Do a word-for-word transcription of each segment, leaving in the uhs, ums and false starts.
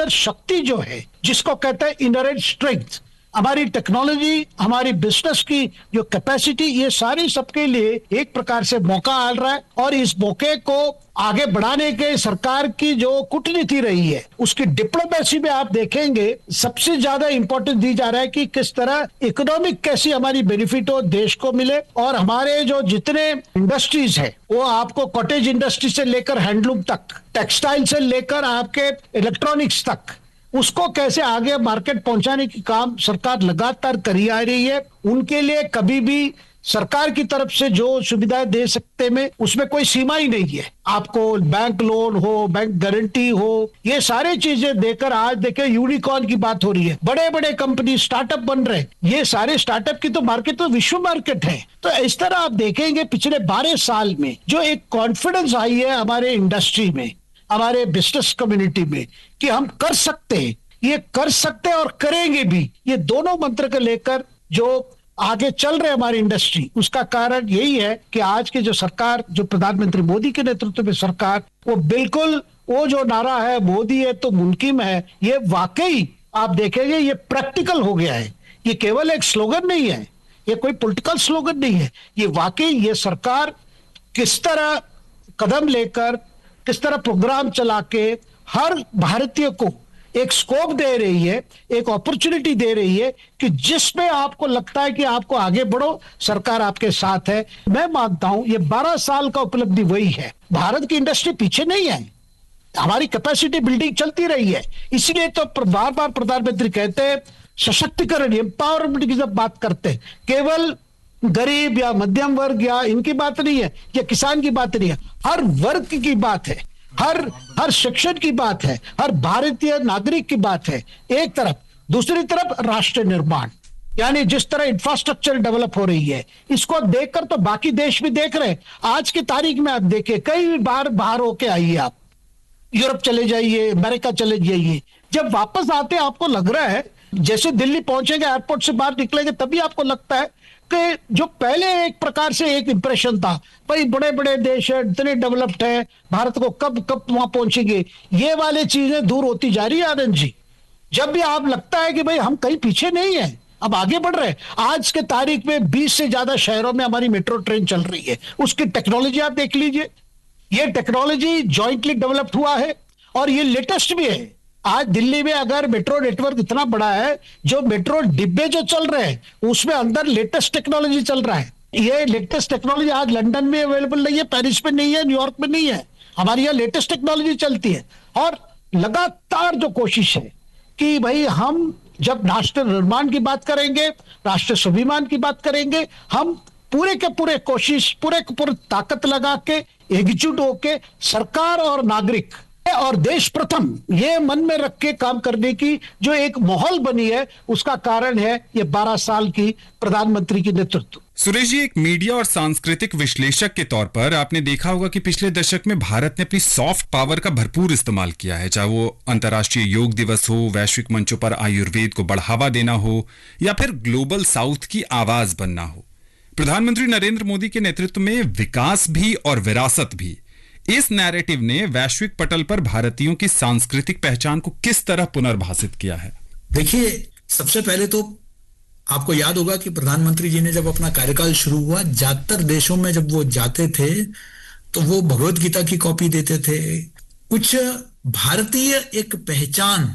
अंदर शक्ति जो है, जिसको कहते हैं इनरेंट स्ट्रेंथ, हमारी टेक्नोलॉजी, हमारी बिजनेस की जो कैपेसिटी, ये सारी सबके लिए एक प्रकार से मौका आ रहा है। और इस मौके को आगे बढ़ाने के सरकार की जो कूटनीति रही है, उसकी डिप्लोमेसी में आप देखेंगे सबसे ज्यादा इंपॉर्टेंस दी जा रहा है कि किस तरह इकोनॉमिक कैसी हमारी बेनिफिट हो, देश को मिले। और हमारे जो जितने इंडस्ट्रीज है, वो आपको कॉटेज इंडस्ट्री से लेकर हैंडलूम तक, टेक्सटाइल से लेकर आपके इलेक्ट्रॉनिक्स तक, उसको कैसे आगे मार्केट पहुंचाने की काम सरकार लगातार करी आ रही है। उनके लिए कभी भी सरकार की तरफ से जो सुविधाएं दे सकते में, उसमें कोई सीमा ही नहीं है। आपको बैंक लोन हो, बैंक गारंटी हो, ये सारी चीजें देकर आज देखिए यूनिकॉर्न की बात हो रही है, बड़े बड़े कंपनी स्टार्टअप बन रहे हैं। ये सारे स्टार्टअप की तो मार्केट तो विश्व मार्केट है। तो इस तरह आप देखेंगे पिछले बारह साल में जो एक कॉन्फिडेंस आई है हमारे इंडस्ट्री में, हमारे बिजनेस कम्युनिटी में, कि हम कर सकते हैं, ये कर सकते हैं और करेंगे भी, ये दोनों मंत्र को लेकर जो आगे चल रहे हमारी इंडस्ट्री, उसका कारण यही है कि आज की जो सरकार, जो प्रधानमंत्री मोदी के नेतृत्व में सरकार, वो बिल्कुल वो जो नारा है मोदी है तो मुमकिन है, ये वाकई आप देखेंगे ये प्रैक्टिकल हो गया है। ये केवल एक स्लोगन नहीं है, ये कोई पॉलिटिकल स्लोगन नहीं है, ये वाकई ये सरकार किस तरह कदम लेकर, किस तरह प्रोग्राम चला के हर भारतीय को एक स्कोप दे रही है, एक अपॉर्चुनिटी दे रही है कि जिसमें आपको लगता है कि आपको आगे बढ़ो, सरकार आपके साथ है। मैं मानता हूं ये बारह साल का उपलब्धि वही है। भारत की इंडस्ट्री पीछे नहीं है, हमारी कैपेसिटी बिल्डिंग चलती रही है। इसलिए तो बार बार प्रधानमंत्री कहते हैं सशक्तिकरण, एम्पावरमेंट की जब बात करते हैं, केवल गरीब या मध्यम वर्ग या इनकी बात नहीं है, या किसान की बात नहीं है, हर वर्ग की बात है, हर हर शिक्षण की बात है, हर भारतीय नागरिक की बात है एक तरफ। दूसरी तरफ राष्ट्र निर्माण, यानी जिस तरह इंफ्रास्ट्रक्चर डेवलप हो रही है, इसको देखकर तो बाकी देश भी देख रहे हैं। आज की तारीख में आप देखिए, कई बार बाहर होके आइए, आप यूरोप चले जाइए, अमेरिका चले जाइए, जब वापस आते आपको लग रहा है जैसे दिल्ली पहुंचेंगे, एयरपोर्ट से बाहर निकलेंगे, तभी आपको लगता है कि जो पहले एक प्रकार से एक इंप्रेशन था, भाई बड़े बड़े देश है, इतने डेवलप्ड है, भारत को कब कब वहां पहुंचेंगे, ये वाली चीजें दूर होती जा रही है आनंद जी। जब भी आप लगता है कि भाई हम कहीं पीछे नहीं है, अब आगे बढ़ रहे हैं। आज के तारीख में बीस से ज्यादा शहरों में हमारी मेट्रो ट्रेन चल रही है, उसकी टेक्नोलॉजी आप देख लीजिए, ये टेक्नोलॉजी जॉइंटली डेवलप्ड हुआ है और ये लेटेस्ट भी है। आज दिल्ली में अगर मेट्रो नेटवर्क इतना बड़ा है, जो मेट्रो डिब्बे जो चल रहे हैं उसमें अंदर लेटेस्ट टेक्नोलॉजी चल रहा है। ये लेटेस्ट टेक्नोलॉजी आज लंदन में अवेलेबल नहीं है, पेरिस में नहीं है, न्यूयॉर्क में नहीं है, हमारी यहाँ लेटेस्ट टेक्नोलॉजी चलती है। और लगातार जो कोशिश है कि भाई हम जब राष्ट्र निर्माण की बात करेंगे, राष्ट्र स्वाभिमान की बात करेंगे, हम पूरे के पूरे कोशिश, पूरे के पूरे ताकत लगा के एकजुट होके सरकार और नागरिक और देश प्रथम ये मन में रख के काम करने की जो एक माहौल बनी है, उसका कारण है ये बारह साल की प्रधानमंत्री की नेतृत्व। सुरेश जी, एक मीडिया और सांस्कृतिक विश्लेषक के तौर पर आपने देखा होगा कि पिछले दशक में भारत ने अपनी सॉफ्ट पावर का भरपूर इस्तेमाल किया है, चाहे वो अंतर्राष्ट्रीय योग दिवस हो, वैश्विक मंचों पर आयुर्वेद को बढ़ावा देना हो, या फिर ग्लोबल साउथ की आवाज बनना हो। प्रधानमंत्री नरेंद्र मोदी के नेतृत्व में विकास भी और विरासत भी, इस नैरेटिव ने वैश्विक पटल पर भारतीयों की सांस्कृतिक पहचान को किस तरह पुनर्भाषित किया है? देखिए, सबसे पहले तो आपको याद होगा कि प्रधानमंत्री जी ने जब अपना कार्यकाल शुरू हुआ, ज्यादातर देशों में जब वो जाते थे तो वो भगवत गीता की कॉपी देते थे। कुछ भारतीय एक पहचान,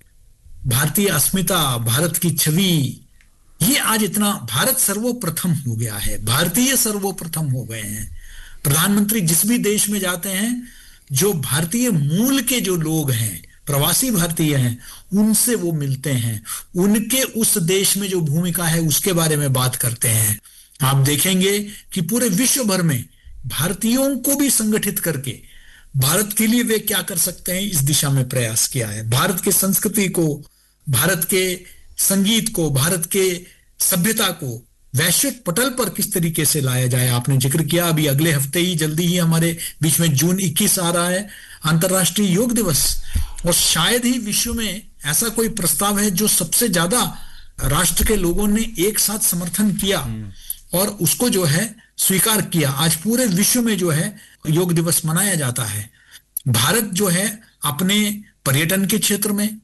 भारतीय अस्मिता, भारत की छवि, ये आज इतना भारत सर्वप्रथम हो गया है, भारतीय सर्वप्रथम हो गए हैं। प्रधानमंत्री जिस भी देश में जाते हैं, जो भारतीय मूल के जो लोग हैं, प्रवासी भारतीय हैं, उनसे वो मिलते हैं, उनके उस देश में जो भूमिका है उसके बारे में बात करते हैं। आप देखेंगे कि पूरे विश्व भर में भारतीयों को भी संगठित करके भारत के लिए वे क्या कर सकते हैं, इस दिशा में प्रयास किया है। भारत के संस्कृति को, भारत के संगीत को, भारत के सभ्यता को वैश्विक पटल पर किस तरीके से लाया जाए। आपने जिक्र किया, अभी अगले हफ्ते ही, जल्दी ही हमारे बीच में जून इक्कीस आ रहा है, अंतर्राष्ट्रीय योग दिवस, और शायद ही विश्व में ऐसा कोई प्रस्ताव है जो सबसे ज्यादा राष्ट्र के लोगों ने एक साथ समर्थन किया और उसको जो है स्वीकार किया। आज पूरे विश्व में जो है योग दिवस मनाया जाता है। भारत जो है अपने पर्यटन के क्षेत्र में,